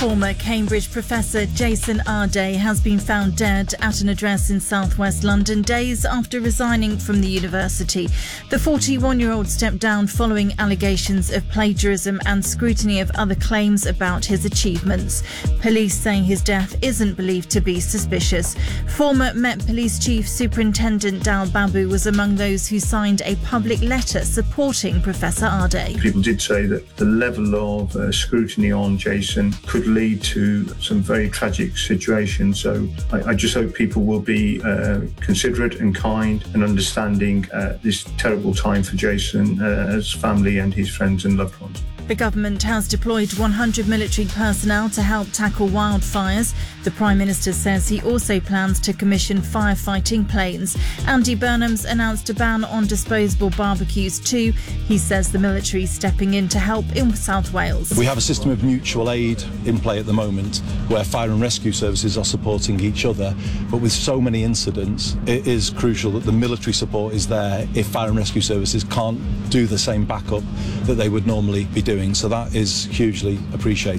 Former Cambridge professor Jason Arday has been found dead at an address in southwest London days after resigning from the university. The 41-year-old stepped down following allegations of plagiarism and scrutiny of other claims about his achievements. Police say his death isn't believed to be suspicious. Former Met Police Chief Superintendent Dal Babu was among those who signed a public letter supporting Professor Arday. People did say that the level of scrutiny on Jason could lead to some very tragic situations. So I just hope people will be considerate and kind and understanding this terrible time for Jason, his family and his friends and loved ones. The government has deployed 100 military personnel to help tackle wildfires. The Prime Minister says he also plans to commission firefighting planes. Andy Burnham's announced a ban on disposable barbecues too. He says the military is stepping in to help in South Wales. We have a system of mutual aid in play at the moment where fire and rescue services are supporting each other. But with so many incidents, it is crucial that the military support is there if fire and rescue services can't do the same backup that they would normally be doing. So that is hugely appreciated.